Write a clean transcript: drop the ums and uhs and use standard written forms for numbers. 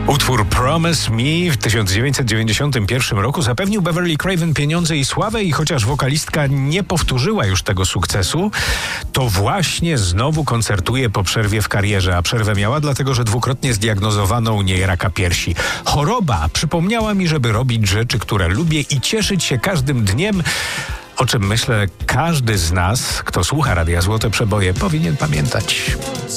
Utwór Promise Me w 1991 roku zapewnił Beverly Craven pieniądze i sławę i chociaż wokalistka nie powtórzyła już tego sukcesu, to właśnie znowu koncertuje po przerwie w karierze, a przerwę miała dlatego, że dwukrotnie zdiagnozowano u niej raka piersi. Choroba przypomniała mi, żeby robić rzeczy, które lubię i cieszyć się każdym dniem, o czym myślę każdy z nas, kto słucha Radia Złote Przeboje, powinien pamiętać.